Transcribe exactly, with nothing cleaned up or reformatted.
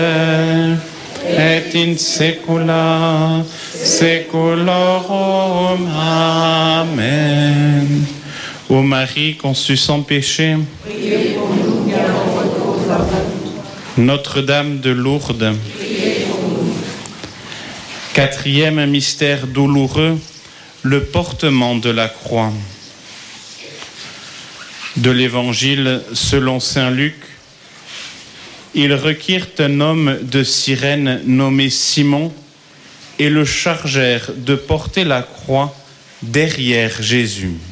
et in saecula saeculorum. Amen. Ô Marie conçue sans péché, Priez pour nous qui avons recours à vous. Notre-Dame de Lourdes. Priez pour nous. Quatrième mystère douloureux, le portement de la croix. De l'Évangile selon saint Luc, ils requirent un homme de Cyrène nommé Simon et le chargèrent de porter la croix derrière Jésus.